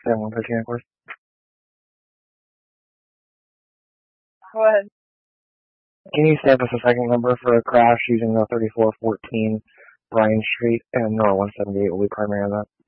Sam 113, of course. Go ahead. Can you stamp us a second number for a crash using the 3414 Bryan Street and NOR 178 will be primary on that?